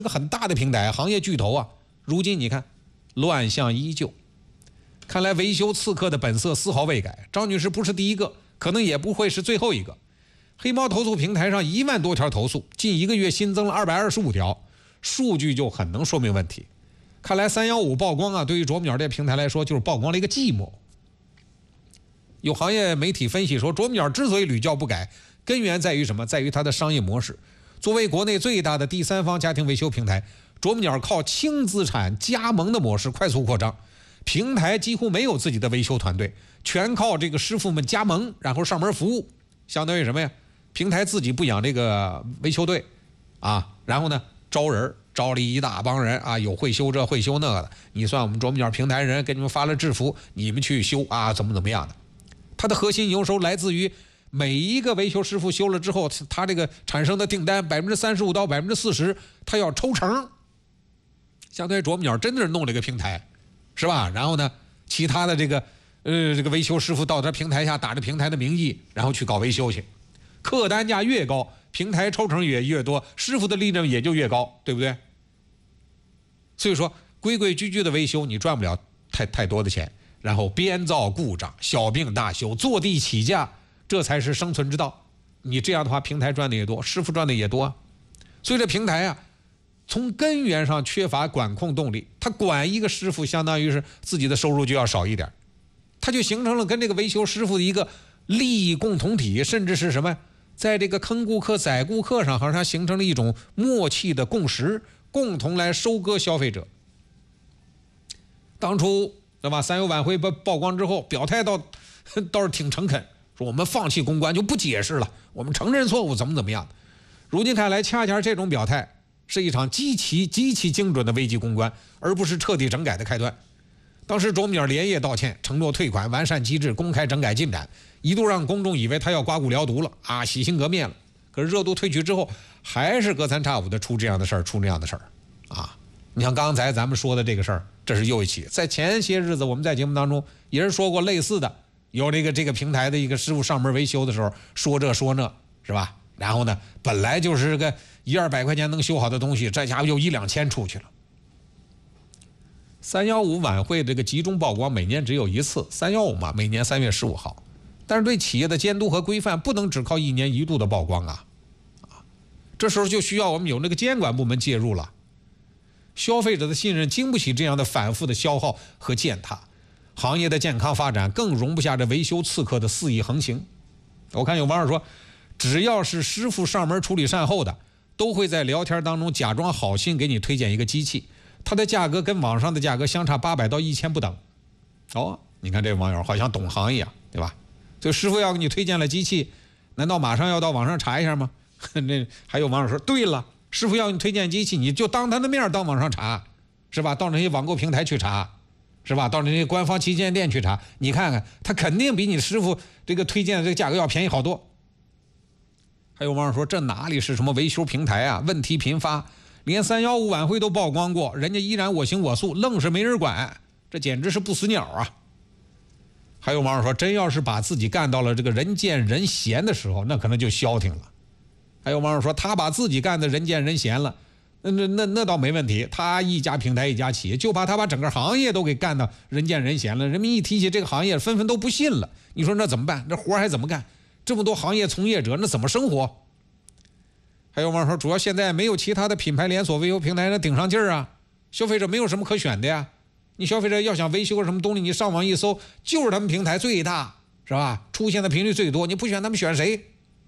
个很大的平台，行业巨头啊。如今你看，乱象依旧。看来维修刺客的本色丝毫未改。张女士不是第一个，可能也不会是最后一个。黑猫投诉平台上1万多条投诉，近1个月新增了225条，数据就很能说明问题。看来315曝光啊，对于啄木鸟这平台来说，就是曝光了一个寂寞。有行业媒体分析说，啄木鸟之所以屡教不改，根源在于什么？在于它的商业模式。作为国内最大的第三方家庭维修平台，啄木鸟靠轻资产加盟的模式快速扩张，平台几乎没有自己的维修团队，全靠这个师傅们加盟，然后上门服务。相当于什么呀？平台自己不养这个维修队啊，然后呢招人，招了一大帮人啊，有会修这会修那个的，你算我们啄木鸟平台人，给你们发了制服，你们去修啊，怎么样的。它的核心营收来自于每一个维修师傅修了之后，他这个产生的订单35%到40%，他要抽成。相当于啄木鸟真的是弄了一个平台，是吧？然后呢，其他的这个维修师傅到他平台下打着平台的名义，然后去搞维修去，客单价越高，平台抽成也越多，师傅的利润也就越高，对不对？所以说，规规矩矩的维修，你赚不了太多的钱。然后编造故障，小病大修，坐地起价，这才是生存之道。你这样的话，平台赚的也多，师傅赚的也多。所以这平台啊，从根源上缺乏管控动力，他管一个师傅，相当于是自己的收入就要少一点，他就形成了跟这个维修师傅的一个利益共同体，甚至是什么，在这个坑顾客宰顾客上，好像形成了一种默契的共识，共同来收割消费者。当初对吧？315晚会曝光之后，表态倒是挺诚恳，说我们放弃公关就不解释了，我们承认错误，怎么样。如今看来，恰恰这种表态是一场极其精准的危机公关，而不是彻底整改的开端。当时啄木鸟连夜道歉，承诺退款、完善机制、公开整改进展，一度让公众以为他要刮骨疗毒了啊，洗心革面了。可是热度退去之后，还是隔三差五的出这样的事儿啊。你像刚才咱们说的这个事儿，这是又一起。在前些日子我们在节目当中也是说过类似的，有这个平台的一个师傅上门维修的时候说这说那，是吧？然后呢，本来就是个100-200块钱能修好的东西，这家伙又1-2千出去了。315晚会这个集中曝光每年只有一次，315嘛，每年3月15号。但是对企业的监督和规范不能只靠1年1度的曝光啊，这时候就需要我们有那个监管部门介入了。消费者的信任经不起这样的反复的消耗和践踏，行业的健康发展更容不下这维修刺客的肆意横行。我看有网友说，只要是师傅上门处理善后的，都会在聊天当中假装好心给你推荐一个机器，它的价格跟网上的价格相差800到1000不等。你看这网友好像懂行业啊，对吧？这师傅要给你推荐了机器，难道马上要到网上查一下吗？那还有网友说，对了，师傅要你推荐机器，你就当他的面到网上查，是吧？到那些网购平台去查，是吧？到那些官方旗舰店去查，你看看他肯定比你师傅这个推荐的这个价格要便宜好多。还有网友说，这哪里是什么维修平台啊，问题频发，连315晚会都曝光过，人家依然我行我素，愣是没人管，这简直是不死鸟啊。还有网友说，真要是把自己干到了这个人见人嫌的时候，那可能就消停了。还有网友说，他把自己干的人见人嫌了，那倒没问题，他一家平台一家企业，就怕他把整个行业都给干到人见人嫌了，人们一提起这个行业纷纷都不信了，你说那怎么办？这活还怎么干？这么多行业从业者，那怎么生活？还有网友说，主要现在没有其他的品牌连锁维修平台能顶上劲儿啊，消费者没有什么可选的呀。你消费者要想维修什么东西，你上网一搜，就是他们平台最大，是吧？出现的频率最多，你不选他们选谁？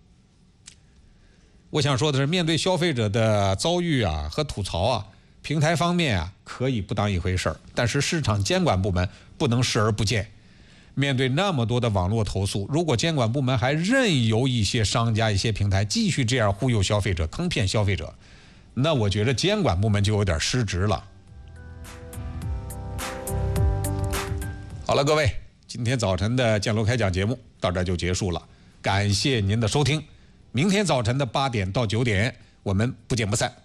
我想说的是，面对消费者的遭遇啊和吐槽啊，平台方面啊可以不当一回事儿，但是市场监管部门不能视而不见。面对那么多的网络投诉，如果监管部门还任由一些商家、一些平台继续这样忽悠消费者、坑骗消费者，那我觉得监管部门就有点失职了。好了，各位，今天早晨的建楼开讲节目到这就结束了，感谢您的收听。明天早晨的8点到9点，我们不见不散。